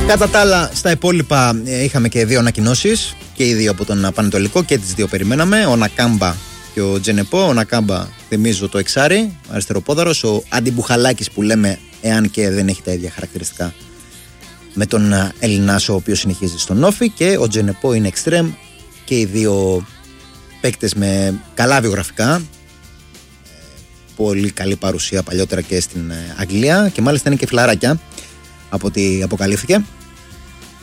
Κατά τα άλλα, στα υπόλοιπα είχαμε και δύο ανακοινώσεις, και οι δύο από τον Πανετολικό, και τις δύο περιμέναμε. Ο Νακάμπα και ο Τζενεπό. Ο Νακάμπα, θυμίζω, το εξάρι, αριστεροπόδαρος. Ο Αντιμπουχαλάκης, που λέμε, εάν και δεν έχει τα ίδια χαρακτηριστικά με τον Ελληνάσο, ο οποίος συνεχίζει στον Όφη. Και ο Τζενεπό είναι εξτρέμ. Και οι δύο παίκτες με καλά βιογραφικά. Πολύ καλή παρουσία παλιότερα και στην Αγγλία. Και μάλιστα είναι και φιλαράκια, από ό,τι αποκαλύφθηκε.